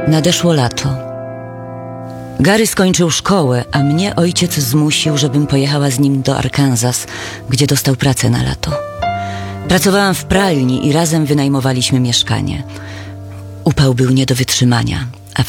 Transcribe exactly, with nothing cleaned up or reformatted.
Nadeszło lato. Gary skończył szkołę, a mnie ojciec zmusił, żebym pojechała z nim do Arkansas, gdzie dostał pracę na lato. Pracowałam w pralni i razem wynajmowaliśmy mieszkanie. Upał był nie do wytrzymania, a w